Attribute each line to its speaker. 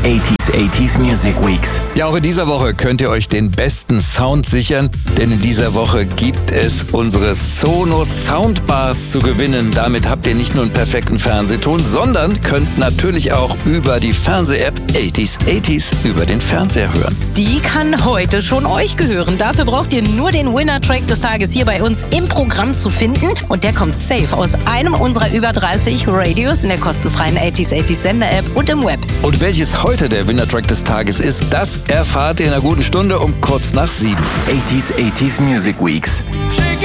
Speaker 1: 80s Music Weeks.
Speaker 2: Ja, auch in dieser Woche könnt ihr euch den besten Sound sichern, denn in dieser Woche gibt es unsere Sonos Soundbars zu gewinnen. Damit habt ihr nicht nur einen perfekten Fernsehton, sondern könnt natürlich auch über die Fernseh-App 80s über den Fernseher hören.
Speaker 3: Die kann heute schon euch gehören. Dafür braucht ihr nur den Winner-Track des Tages hier bei uns im Programm zu finden. Und der kommt safe aus einem unserer über 30 Radios in der kostenfreien 80s Sender-App und im Web.
Speaker 2: Und welches heute der Winner-Track des Tages ist, das erfahrt ihr in einer guten Stunde um kurz nach 7.
Speaker 1: 80s Music Weeks.